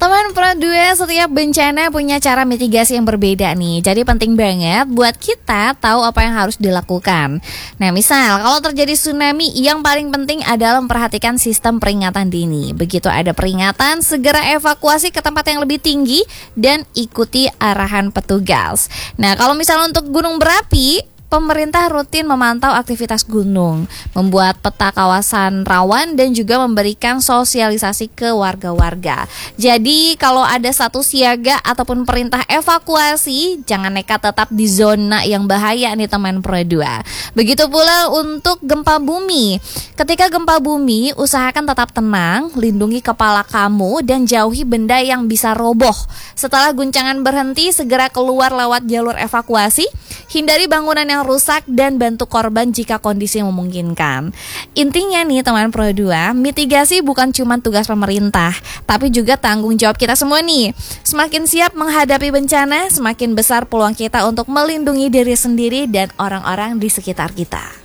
Teman Pro 2, setiap bencana punya cara mitigasi yang berbeda nih. Jadi penting banget buat kita tahu apa yang harus dilakukan. Nah, misal kalau terjadi tsunami, yang paling penting adalah memperhatikan sistem peringatan dini. Begitu ada peringatan, segera evakuasi ke tempat yang lebih tinggi dan ikuti arahan petugas. Nah, kalau misalnya untuk gunung berapi, pemerintah rutin memantau aktivitas gunung, membuat peta kawasan rawan dan juga memberikan sosialisasi ke warga-warga. Jadi kalau ada status siaga ataupun perintah evakuasi, jangan nekat, tetap di zona yang bahaya nih teman Pro 2. Begitu pula untuk gempa bumi. Ketika gempa bumi, usahakan tetap tenang, lindungi kepala kamu dan jauhi benda yang bisa roboh. Setelah guncangan berhenti, segera keluar lewat jalur evakuasi. Hindari bangunan yang rusak dan bantu korban jika kondisi memungkinkan. Intinya nih teman Pro 2, mitigasi bukan cuma tugas pemerintah, tapi juga tanggung jawab kita semua nih. Semakin siap menghadapi bencana, semakin besar peluang kita untuk melindungi diri sendiri dan orang-orang di sekitar kita.